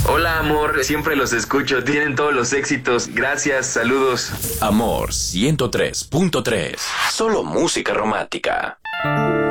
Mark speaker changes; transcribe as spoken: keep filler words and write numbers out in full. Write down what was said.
Speaker 1: Hola, amor, siempre los escucho, tienen todos los éxitos. Gracias, saludos.
Speaker 2: Amor ciento tres punto tres. Solo música romántica.